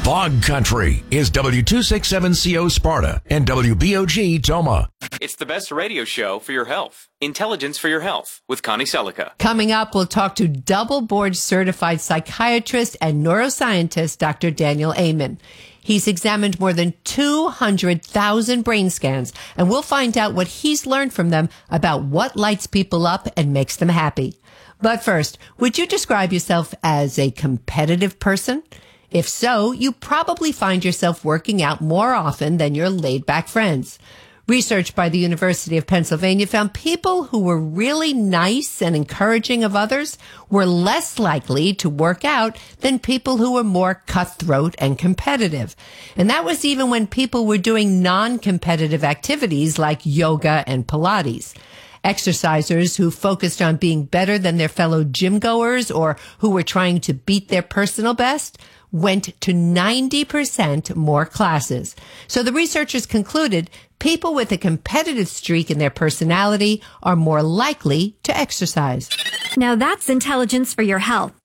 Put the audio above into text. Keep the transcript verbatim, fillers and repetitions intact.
Log Country is W two sixty-seven C O Sparta and W B O G Toma. It's the best radio show for your health. Intelligence for Your Health with Connie Selica. Coming up, we'll talk to double board certified psychiatrist and neuroscientist Doctor Daniel Amen. He's examined more than two hundred thousand brain scans, and we'll find out what he's learned from them about what lights people up and makes them happy. But first, would you describe yourself as a competitive person? If so, you probably find yourself working out more often than your laid-back friends. Research by the University of Pennsylvania found people who were really nice and encouraging of others were less likely to work out than people who were more cutthroat and competitive. And that was even when people were doing non-competitive activities like yoga and Pilates. Exercisers who focused on being better than their fellow gym goers or who were trying to beat their personal best went to ninety percent more classes. So the researchers concluded people with a competitive streak in their personality are more likely to exercise. Now that's intelligence for your health.